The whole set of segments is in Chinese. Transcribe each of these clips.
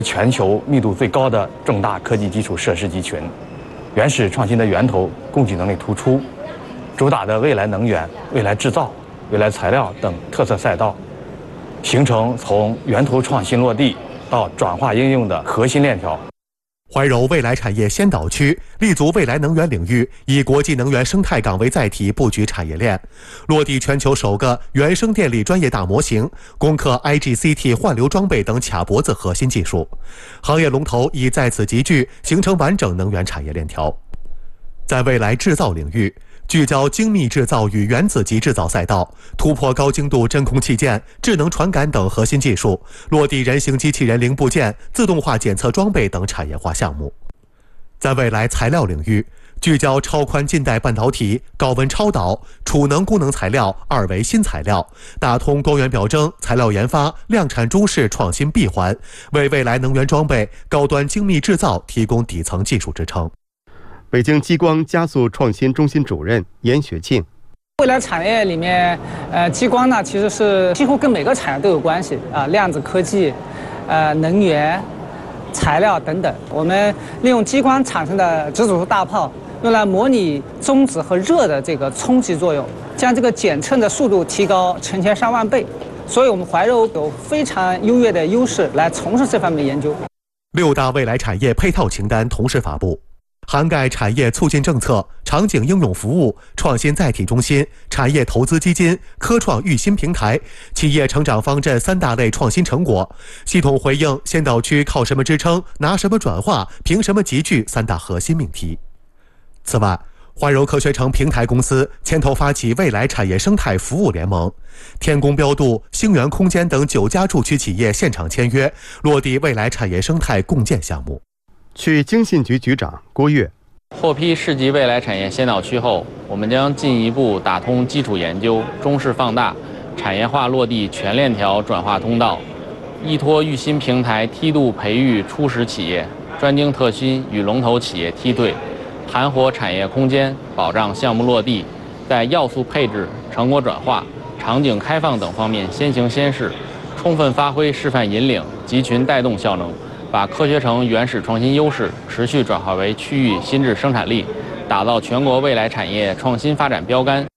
全球密度最高的重大科技基础设施集群，原始创新的源头供给能力突出，主打的未来能源、未来制造、未来材料等特色赛道，形成从源头创新落地到转化应用的核心链条。 怀柔未来产业先导区立足未来能源领域，以国际能源生态港为载体布局产业链，落地全球首个原生电力专业大模型，攻克 IGCT 换流装备等卡脖子核心技术，行业龙头已在此集聚，形成完整能源产业链条。在未来制造领域，聚焦精密制造与原子级制造赛道，突破高精度真空器件、智能传感等核心技术，落地人形机器人零部件、自动化检测装备等产业化项目。在未来材料领域，聚焦超宽近代半导体、高温超导、储能功能材料、二维新材料，打通多元表征、材料研发、量产中式创新闭环，为未来能源装备、高端精密制造提供底层技术支撑。 北京激光加速创新中心主任严学庆： 未来产业里面，激光呢其实是几乎跟每个产业都有关系啊，量子科技、能源、材料等等。我们利用激光产生的直指数大炮，用来模拟中子和热的这个冲击作用，将这个检测的速度提高成千上万倍。所以我们怀柔有非常优越的优势来从事这方面的研究。 6大未来产业配套清单同时发布。涵盖产业促进政策、场景应用服务、创新载体中心、产业投资基金、科创育新平台、企业成长方阵3大类创新成果，系统回应先导区靠什么支撑、拿什么转化、凭什么集聚3大核心命题。此外，怀柔科学城平台公司牵头发起未来产业生态服务联盟，天工标度、星源空间等9家驻区企业现场签约，落地未来产业生态共建项目。 区经信局局长郭跃： 获批市级未来产业先导区后，我们将进一步打通基础研究、中式放大、产业化落地全链条转化通道，依托育新平台梯度培育初始企业，专精特新与龙头企业梯队，盘活产业空间，保障项目落地，在要素配置、成果转化、场景开放等方面先行先试，充分发挥示范引领、集群带动效能，把科学城原始创新优势持续转化为区域新质生产力，打造全国未来产业创新发展标杆。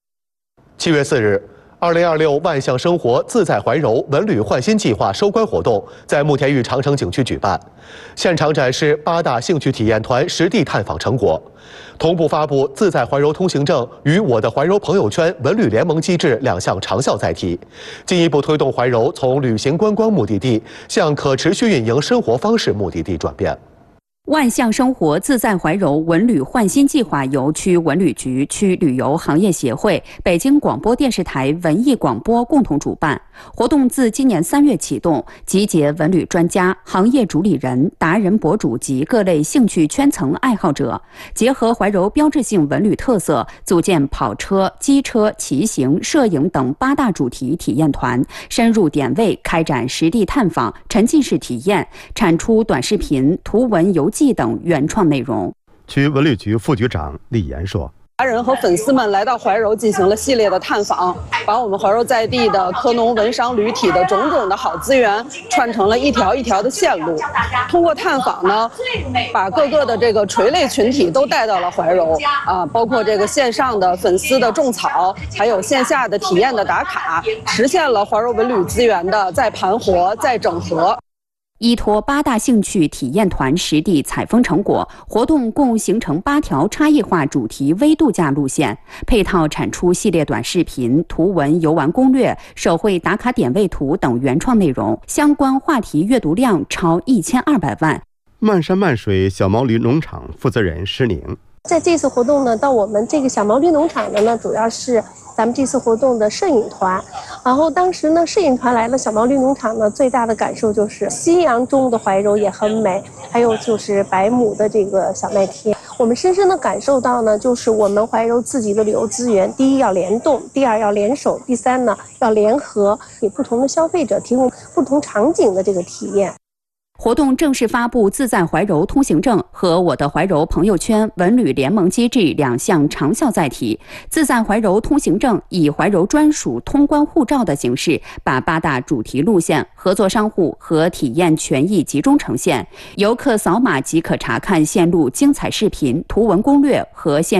7月4日，2026万象生活自在怀柔文旅焕新计划收官活动在慕田峪长城景区举办，现场展示8大兴趣体验团实地探访成果，同步发布自在怀柔通行证与我的怀柔朋友圈文旅联盟机制2项长效载体，进一步推动怀柔从旅行观光目的地向可持续运营生活方式目的地转变。 万象生活自在怀柔文旅焕新计划由区文旅局、区旅游行业协会、北京广播电视台文艺广播共同主办。活动自今年3月启动，集结文旅专家、行业主理人、达人博主及各类兴趣圈层爱好者，结合怀柔标志性文旅特色，组建跑车、机车、骑行、摄影等8大主题体验团，深入点位开展实地探访、沉浸式体验，产出短视频、图文游记等原创内容。 区文旅局副局长李岩说： 达人和粉丝们来到怀柔进行了系列的探访，把我们怀柔在地的科农文商旅体的种种的好资源串成了一条一条的线路。通过探访呢，把各个的这个垂类群体都带到了怀柔啊，包括这个线上的粉丝的种草，还有线下的体验的打卡，实现了怀柔文旅资源的再盘活、再整合。 依托8大兴趣体验团实地采风成果，活动共形成8条差异化主题微度假路线，配套产出系列短视频、图文游玩攻略、手绘打卡点位图等原创内容，相关话题阅读量超1200万。 漫山漫水小毛驴农场负责人施宁： 在这次活动呢，到我们这个小毛驴农场的呢，主要是咱们这次活动的摄影团。然后当时呢，摄影团来了小毛驴农场呢，最大的感受就是夕阳中的怀柔也很美，还有就是100亩的这个小麦田。我们深深的感受到呢，就是我们怀柔自己的旅游资源，第一要联动，第二要联手，第三呢要联合，给不同的消费者提供不同场景的这个体验。 活动正式发布自在怀柔通行证和我的怀柔朋友圈文旅联盟机制两项长效载体。自在怀柔通行证以怀柔专属通关护照的形式，把8大主题路线、合作商户和体验权益集中呈现，游客扫码即可查看线路精彩视频、图文攻略和线